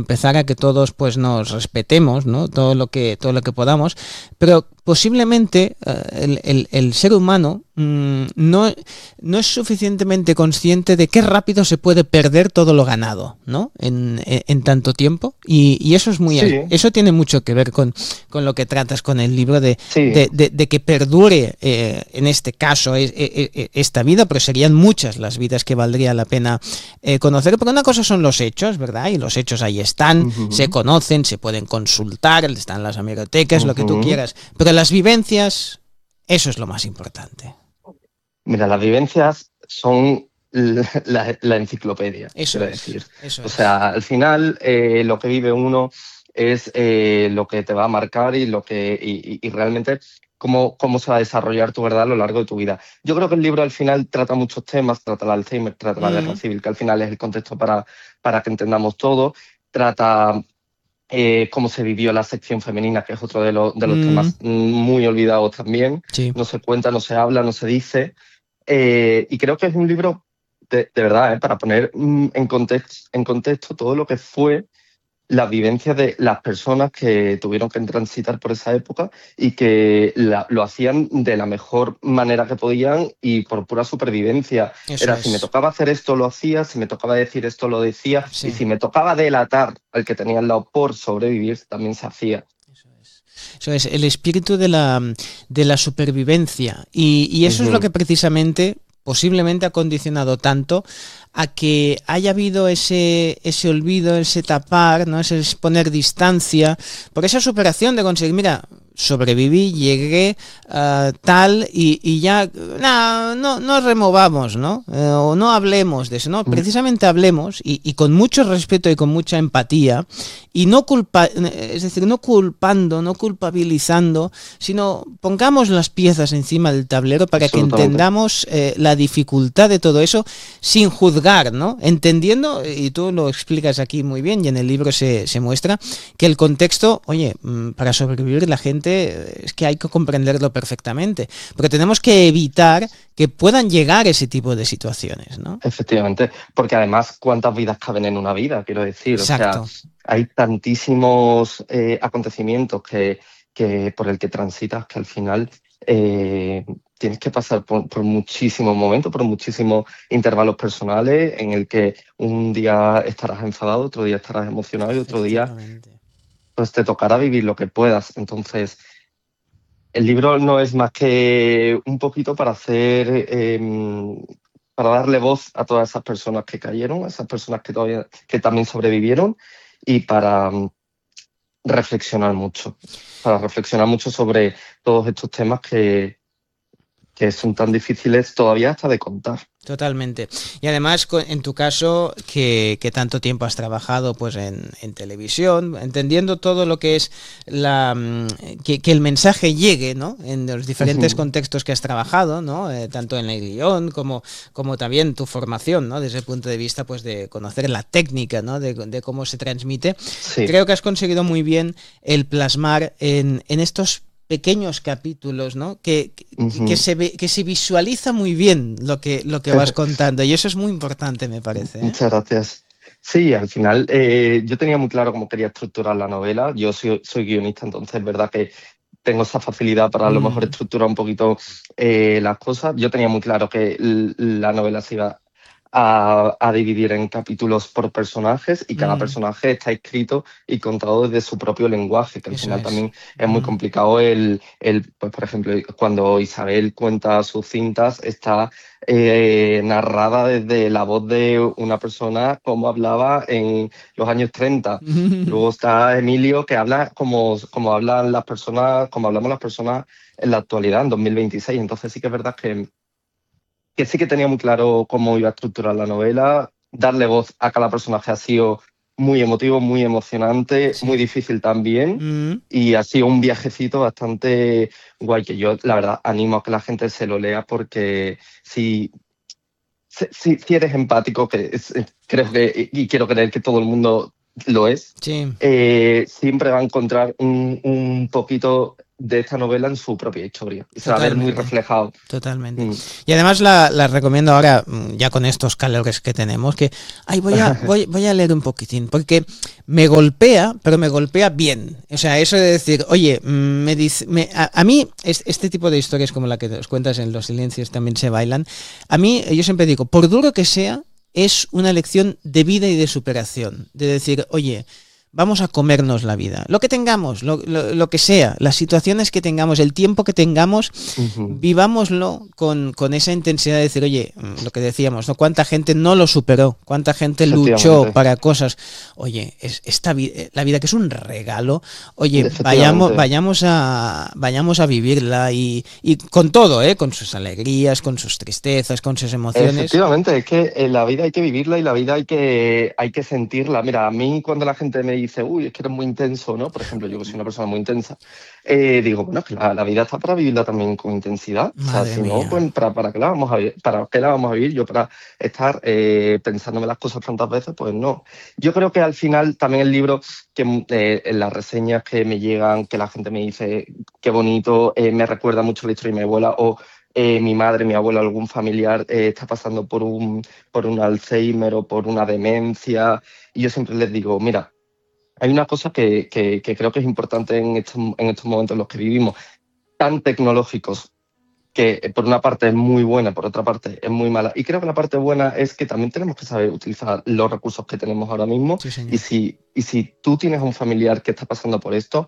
empezar a que todos pues nos respetemos, ¿no? Todo lo que podamos, pero posiblemente el ser humano no es suficientemente consciente de qué rápido se puede perder todo lo ganado, ¿no? En tanto tiempo, y eso es Sí, eso tiene mucho que ver con lo que tratas con el libro sí. de que perdure, en este caso, esta vida, pero serían muchas las vidas que valdría la pena conocer, porque una cosa son los hechos, ¿verdad? Y los hechos ahí están, se Ujú, conocen, se pueden consultar, están las hemerotecas, lo que tú ujú. quieras, pero las vivencias, eso es lo más importante. Mira, las vivencias son la enciclopedia, quiero decir. Eso O es. sea, al final lo que vive uno es lo que te va a marcar y y realmente cómo se va a desarrollar tu verdad a lo largo de tu vida. Yo creo que el libro al final trata muchos temas, trata el Alzheimer, trata la guerra Mm, civil, que al final es el contexto para que entendamos todo, trata cómo se vivió la sección femenina, que es otro de los mm, temas muy olvidados también. sí. No se cuenta, no se habla, no se dice. Y creo que es un libro de verdad, para poner en contexto todo lo que fue las vivencias de las personas que tuvieron que transitar por esa época y que lo hacían de la mejor manera que podían y por pura supervivencia. Eso Era si me es. tocaba hacer esto, lo hacía, si me tocaba decir esto, lo decía, y Sí. si me tocaba delatar al que tenía al lado por sobrevivir, también se hacía. Eso es. Eso es el espíritu de la supervivencia. Y eso es lo Ujú. que precisamente, posiblemente, ha condicionado tanto a que haya habido ese olvido, ese tapar, ¿no? Ese poner distancia, por esa superación de conseguir, mira, sobreviví, llegué tal y ya no removamos, ¿no? O no hablemos de eso, no, Mm. precisamente hablemos y con mucho respeto y con mucha empatía y no es decir, no culpando, no culpabilizando, sino pongamos las piezas encima del tablero para que Absolutamente. entendamos la dificultad de todo eso sin juzgar, ¿no? Entendiendo, y tú lo explicas aquí muy bien y en el libro se muestra, que el contexto, oye, para sobrevivir la gente es que hay que comprenderlo perfectamente, porque tenemos que evitar que puedan llegar ese tipo de situaciones, ¿no? Efectivamente, porque además, ¿cuántas vidas caben en una vida? Quiero decir, o sea, Exacto. hay tantísimos acontecimientos que por el que transitas que al final tienes que pasar por muchísimos momentos, por muchísimos intervalos personales en el que un día estarás enfadado, otro día estarás emocionado y otro día Efectivamente. pues te tocará vivir lo que puedas. Entonces, el libro no es más que un poquito para para darle voz a todas esas personas que cayeron, a esas personas que también sobrevivieron y para para reflexionar mucho sobre todos estos temas que son tan difíciles todavía hasta de contar. Totalmente. Y además, en tu caso, que tanto tiempo has trabajado pues en televisión, entendiendo todo lo que es que el mensaje llegue, ¿no? En los diferentes Ujú. contextos que has trabajado, ¿no? Tanto en el guión como también tu formación, ¿no? Desde el punto de vista pues de conocer la técnica, ¿no? De cómo se transmite. Sí. Creo que has conseguido muy bien el plasmar en estos pequeños capítulos, ¿no? Ujú. Que se visualiza muy bien lo que vas contando y eso es muy importante, me parece, ¿eh? Muchas gracias. Sí, al final yo tenía muy claro cómo quería estructurar la novela. Yo soy guionista, entonces es verdad que tengo esa facilidad para a lo mejor Mm, estructurar un poquito las cosas. Yo tenía muy claro que la novela se iba a dividir en capítulos por personajes y cada mm, personaje está escrito y contado desde su propio lenguaje, que al eso final es. también es muy Mm, complicado pues por ejemplo, cuando Isabel cuenta sus cintas, está narrada desde la voz de una persona como hablaba en los años 30. Luego está Emilio, que habla como hablan las personas, como hablamos las personas en la actualidad, en 2026. Entonces sí que es verdad que sí que tenía muy claro cómo iba a estructurar la novela. Darle voz a cada personaje ha sido muy emotivo, muy emocionante, muy sí. difícil también. Mm, Y ha sido un viajecito bastante guay que yo, la verdad, animo a que la gente se lo lea porque si eres empático, creo que, y quiero creer que todo el mundo lo es, sí. siempre va a encontrar un poquito. de esta novela en su propia historia. Y se va a ver muy reflejado. Totalmente. Y además la recomiendo ahora, ya con estos calores que tenemos, que voy a leer un poquitín, porque me golpea, pero me golpea bien. O sea, eso de decir, oye, a mí este tipo de historias como la que os cuentas en Los silencios también se bailan, a mí, yo siempre digo, por duro que sea, es una lección de vida y de superación. De decir, oye, vamos a comernos la vida. Lo que tengamos, lo que sea, las situaciones que tengamos, el tiempo que tengamos, vivámoslo con esa intensidad de decir, oye, lo que decíamos, ¿no? ¿Cuánta gente no lo superó? ¿Cuánta gente luchó para cosas? Oye, la vida que es un regalo, oye, vayamos a vivirla y con todo, con sus alegrías, con sus tristezas, con sus emociones. Efectivamente, es que la vida hay que vivirla y la vida hay que sentirla. Mira, a mí cuando la gente me dice, uy, es que eres muy intenso, ¿no? Por ejemplo, yo que soy una persona muy intensa, digo, bueno, es que la vida está para vivirla también con intensidad. Madre o sea, si mía. no, pues ¿para qué la vamos a vivir? ¿Para qué la vamos a vivir? Yo para estar pensándome las cosas tantas veces, pues no. Yo creo que al final también el libro, que en las reseñas que me llegan, que la gente me dice, qué bonito, me recuerda mucho la historia de mi abuela, o mi madre, mi abuelo, algún familiar está pasando por un Alzheimer o por una demencia, y yo siempre les digo, mira, hay una cosa que creo que es importante en estos momentos en los que vivimos, tan tecnológicos, que por una parte es muy buena, por otra parte es muy mala. Y creo que la parte buena es que también tenemos que saber utilizar los recursos que tenemos ahora mismo. Sí, señor. Y si tú tienes un familiar que está pasando por esto,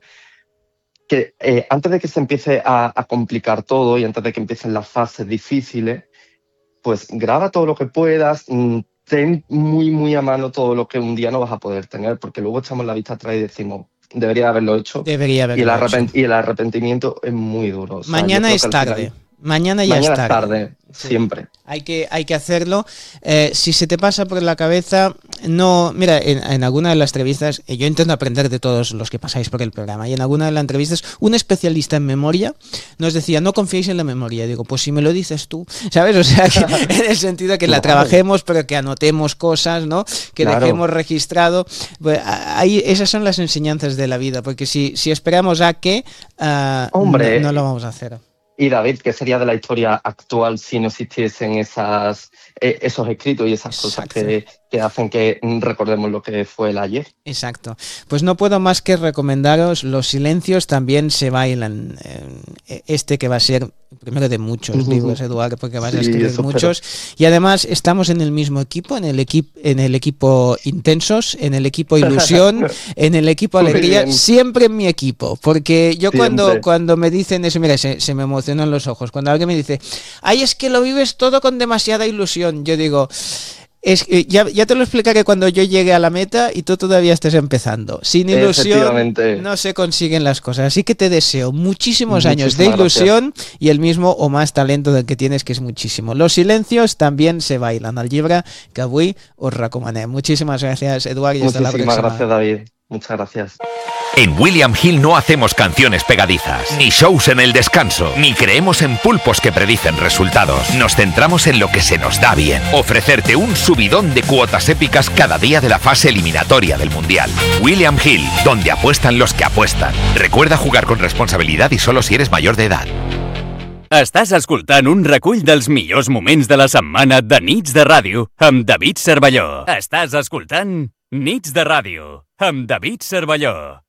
que antes de que se empiece a complicar todo y antes de que empiecen las fases difíciles, pues graba todo lo que puedas, ten muy, muy a mano todo lo que un día no vas a poder tener, porque luego echamos la vista atrás y decimos, debería haberlo hecho. Y el arrepentimiento es muy duro. O sea, mañana es tarde. Mañana ya es tarde. Sí. Siempre. Hay que hacerlo. Si se te pasa por la cabeza, no. Mira, en alguna de las entrevistas, yo intento aprender de todos los que pasáis por el programa, y en alguna de las entrevistas, un especialista en memoria nos decía, no confiéis en la memoria. Y digo, pues si me lo dices tú, ¿sabes? O sea, que en el sentido de que la trabajemos, pero que anotemos cosas, ¿no? Que dejemos registrado. Pues, esas son las enseñanzas de la vida, porque si esperamos a que, Hombre, no lo vamos a hacer. Y David, ¿qué sería de la historia actual si no existiesen esos escritos y esas cosas que hacen que recordemos lo que fue el ayer? Exacto. Pues no puedo más que recomendaros Los silencios también se bailan. Que va a ser el primero de muchos libros, Eduardo, porque vas a escribir muchos. Y además estamos en el mismo equipo, en el equipo Intensos, en el equipo Ilusión, en el equipo Alegría, siempre en mi equipo. Porque yo cuando me dicen eso, mira, se me emocionan los ojos. Cuando alguien me dice, ay, es que lo vives todo con demasiada ilusión, yo digo, ya te lo explicaré cuando yo llegue a la meta y tú todavía estés empezando. Sin ilusión no se consiguen las cosas. Así que te deseo muchísimos años de ilusión y el mismo o más talento del que tienes, que es muchísimo. Los silencios también se bailan. Al llibre que avui os recomanem. Muchísimas gracias, Eduard, y hasta la próxima. Muchísimas gracias, David. Muchas gracias. En William Hill no hacemos canciones pegadizas, ni shows en el descanso, ni creemos en pulpos que predicen resultados. Nos centramos en lo que se nos da bien. Ofrecerte un subidón de cuotas épicas cada día de la fase eliminatoria del Mundial. William Hill, donde apuestan los que apuestan. Recuerda jugar con responsabilidad y solo si eres mayor de edad. Estàs escoltant un recull dels millors moments de la setmana de Nits de Ràdio amb David Cervelló. Estàs escoltant Nits de Ràdio amb David Cervelló.